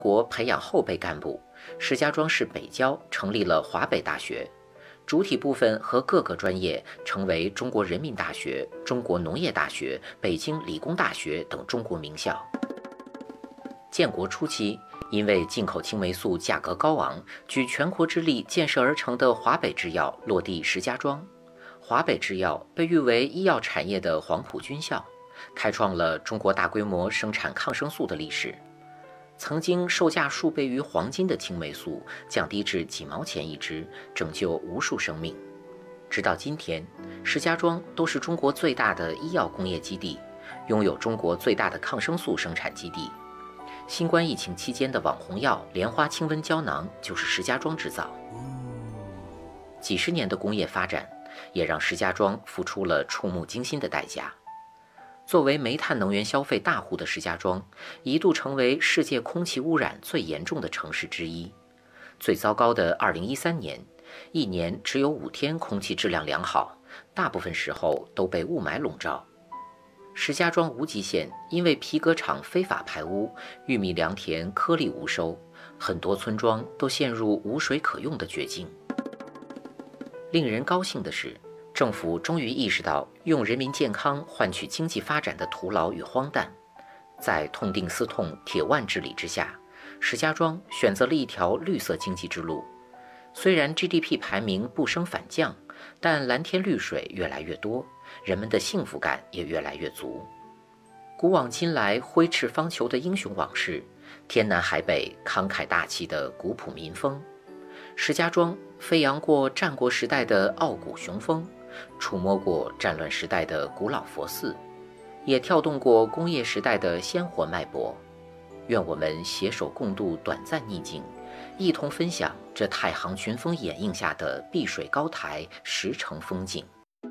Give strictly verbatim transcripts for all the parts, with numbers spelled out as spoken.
国培养后备干部，石家庄市北郊成立了华北大学，主体部分和各个专业成为中国人民大学、中国农业大学、北京理工大学等中国名校。建国初期，因为进口青霉素价格高昂，举全国之力建设而成的华北制药落地石家庄。华北制药被誉为医药产业的黄埔军校，开创了中国大规模生产抗生素的历史。曾经售价数倍于黄金的青霉素降低至几毛钱一支，拯救无数生命。直到今天，石家庄都是中国最大的医药工业基地，拥有中国最大的抗生素生产基地。新冠疫情期间的网红药莲花清瘟胶囊就是石家庄制造。几十年的工业发展，也让石家庄付出了触目惊心的代价。作为煤炭能源消费大户的石家庄，一度成为世界空气污染最严重的城市之一。最糟糕的二零一三年，一年只有五天空气质量良好，大部分时候都被雾霾笼罩。石家庄无极县因为皮革厂非法排污，玉米良田颗粒无收，很多村庄都陷入无水可用的绝境。令人高兴的是，政府终于意识到用人民健康换取经济发展的徒劳与荒诞。在痛定思痛、铁腕治理之下，石家庄选择了一条绿色经济之路。虽然 G D P 排名不升反降，但蓝天绿水越来越多，人们的幸福感也越来越足。古往今来挥斥方遒的英雄往事，天南海北慷慨大气的古朴民风，石家庄飞扬过战国时代的傲骨雄风，触摸过战乱时代的古老佛寺，也跳动过工业时代的鲜活脉搏。愿我们携手共度短暂逆境，一同分享这太行群峰掩映下的碧水高台、石城风景。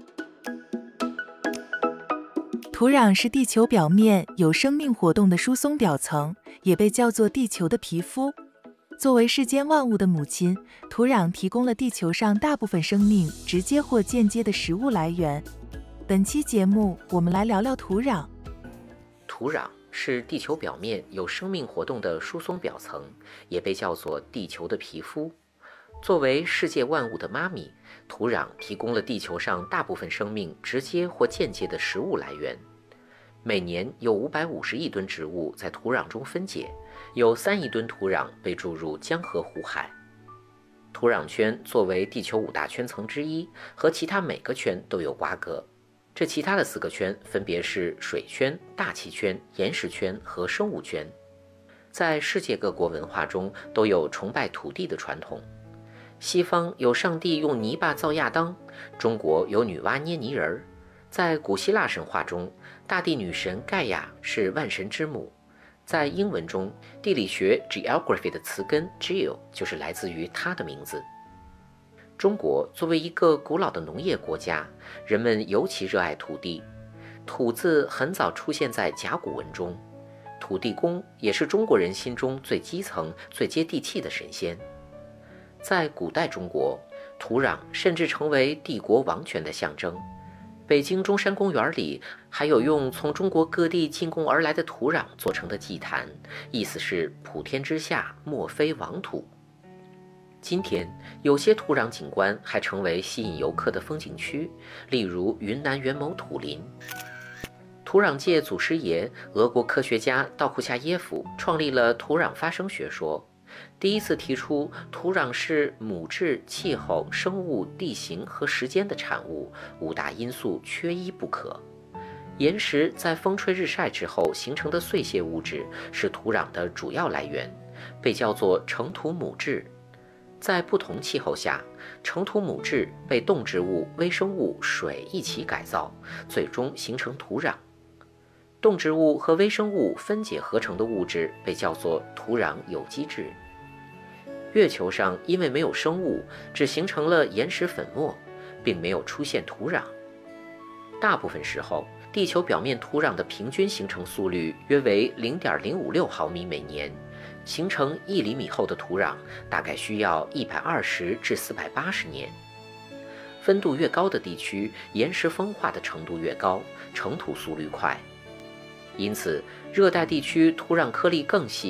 土壤是地球表面有生命活动的疏松表层，也被叫做地球的皮肤。作为世间万物的母亲，土壤提供了地球上大部分生命直接或间接的食物来源。本期节目，我们来聊聊土壤。 土壤是地球表面有生命活动的疏松表层，也被叫做地球的皮肤。作为世界万物的妈咪，土壤提供了地球上大部分生命直接或间接的食物来源。每年有五百五十亿吨植物在土壤中分解，有三亿吨土壤被注入江河湖海。土壤圈作为地球五大圈层之一，和其他每个圈都有瓜葛。这其他的四个圈分别是水圈、大气圈、岩石圈和生物圈。在世界各国文化中都有崇拜土地的传统。西方有上帝用泥巴造亚当，中国有女娲捏泥人儿。在古希腊神话中，大地女神盖亚是万神之母。在英文中，地理学 geography 的词根 geo 就是来自于她的名字。中国作为一个古老的农业国家，人们尤其热爱土地。土字很早出现在甲骨文中，土地公也是中国人心中最基层、最接地气的神仙。在古代中国，土壤甚至成为帝国王权的象征。北京中山公园里还有用从中国各地进贡而来的土壤做成的祭坛，意思是普天之下莫非王土。今天有些土壤景观还成为吸引游客的风景区，例如云南元谋土林。土壤界祖师爷俄国科学家道库夏耶夫创立了土壤发生学说，第一次提出土壤是母质、气候、生物、地形和时间的产物，五大因素缺一不可。岩石在风吹日晒之后形成的碎屑物质是土壤的主要来源，被叫做成土母质。在不同气候下，成土母质被动植物、微生物、水一起改造，最终形成土壤。动植物和微生物分解合成的物质被叫做土壤有机质。月球上因为没有生物，只形成了岩石粉末，并没有出现土壤。大部分时候，地球表面土壤的平均形成速率约为 零点零五六毫米每年，形成一厘米厚的土壤大概需要一百二十至四百八十年。分度越高的地区，岩石风化的程度越高，成土速率快。因此，热带地区土壤颗粒更细，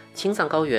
青藏高原